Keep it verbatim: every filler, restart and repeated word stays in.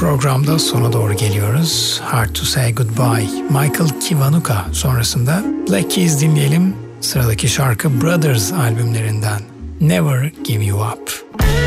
Programda sona doğru geliyoruz. Hard to Say Goodbye, Michael Kiwanuka sonrasında Black Keys dinleyelim. Sıradaki şarkı Brothers albümlerinden Never Give You Up.